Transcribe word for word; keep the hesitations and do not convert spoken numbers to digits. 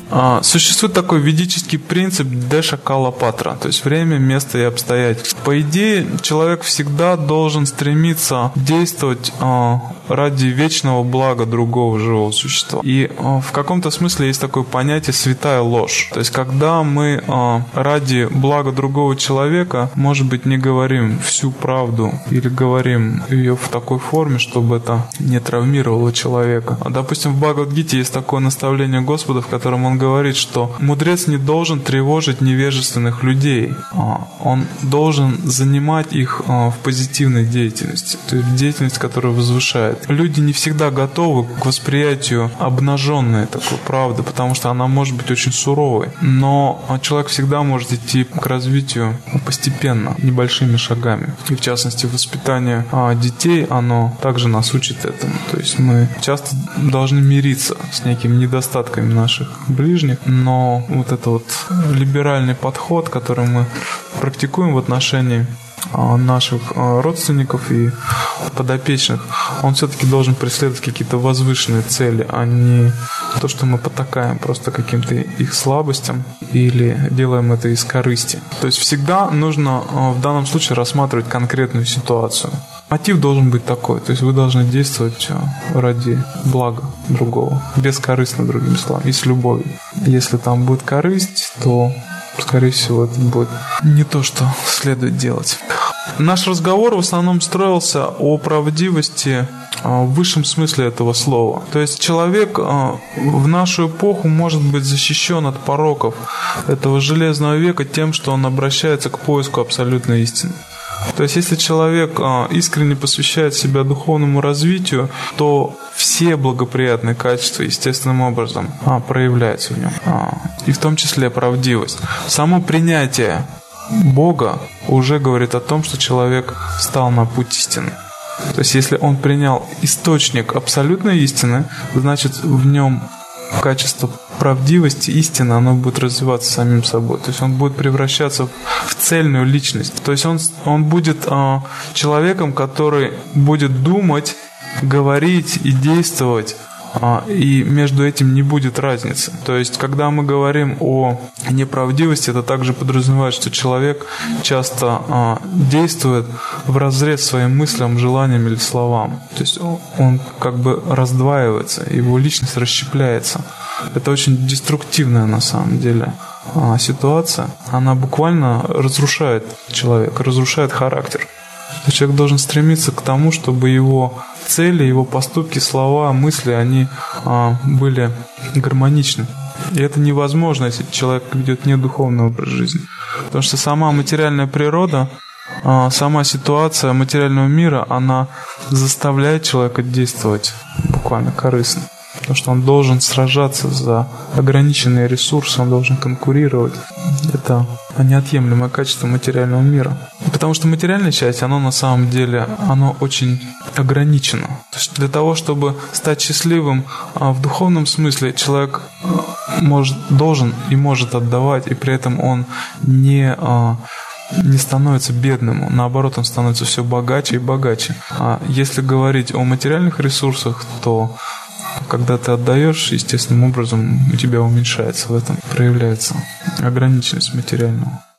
Существует такой ведический принцип Деша Кала Патра, то есть время, место и обстоятельства. По идее, человек всегда должен стремиться действовать ради вечного блага другого живого существа. И в каком-то смысле есть такое понятие «святая ложь». То есть когда мы ради блага другого человека, может быть, не говорим всю правду или говорим ее в такой форме, чтобы это не травмировало человека. Допустим, в Бхагавад-гите есть такое наставление Господа, в котором он говорит, что мудрец не должен тревожить невежественных людей. Он должен занимать их в позитивной деятельности, то есть в деятельность, которая возвышает. Люди не всегда готовы к восприятию обнаженной такой правды, потому что она может быть очень суровой. Но человек всегда может идти к развитию постепенно, небольшими шагами. И в частности, воспитание детей, оно также нас учит этому. То есть мы часто должны мириться с некими недостатками наших ближних, но вот это вот либеральный подход, который мы практикуем в отношении наших родственников и подопечных, он все-таки должен преследовать какие-то возвышенные цели, а не то, что мы потакаем просто каким-то их слабостям или делаем это из корысти. То есть всегда нужно в данном случае рассматривать конкретную ситуацию. Мотив должен быть такой, то есть вы должны действовать ради блага другого, бескорыстно, другими словами, и с любовью. Если там будет корысть, то, скорее всего, это будет не то, что следует делать. Наш разговор в основном строился о правдивости в высшем смысле этого слова. То есть человек в нашу эпоху может быть защищен от пороков этого железного века тем, что он обращается к поиску абсолютной истины. То есть если человек искренне посвящает себя духовному развитию, то все благоприятные качества естественным образом проявляются в нем. И в том числе правдивость. Само принятие Бога уже говорит о том, что человек встал на путь истины. То есть если он принял источник абсолютной истины, значит в нем качество правдивости, истины, оно будет развиваться самим собой. То есть он будет превращаться в цельную личность. То есть он, он будет э, человеком, который будет думать, говорить и действовать, э, и между этим не будет разницы. То есть когда мы говорим о неправдивости, это также подразумевает, что человек часто э, действует вразрез своим мыслям, желаниям или словам. То есть он, он как бы раздваивается, его личность расщепляется. Это очень деструктивная на самом деле ситуация. Она буквально разрушает человека, разрушает характер. Человек должен стремиться к тому, чтобы его цели, его поступки, слова, мысли, они были гармоничны. И это невозможно, если человек ведет недуховный образ жизни. Потому что сама материальная природа, сама ситуация материального мира, она заставляет человека действовать буквально корыстно. Потому что он должен сражаться за ограниченные ресурсы, он должен конкурировать. Это неотъемлемое качество материального мира. Потому что материальная часть, оно на самом деле, оно очень ограничено. То есть для того, чтобы стать счастливым в духовном смысле, человек может, должен и может отдавать, и при этом он не... не становится бедным, наоборот, он становится все богаче и богаче. А если говорить о материальных ресурсах, то когда ты отдаешь, естественным образом у тебя уменьшается в этом, проявляется ограниченность материального.